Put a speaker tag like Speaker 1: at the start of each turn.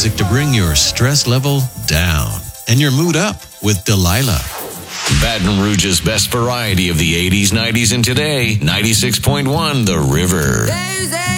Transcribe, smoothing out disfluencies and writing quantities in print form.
Speaker 1: music to bring your stress level down and your mood up with Delilah. Baton Rouge's best variety of the 80s, 90s, and today, 96.1 The River.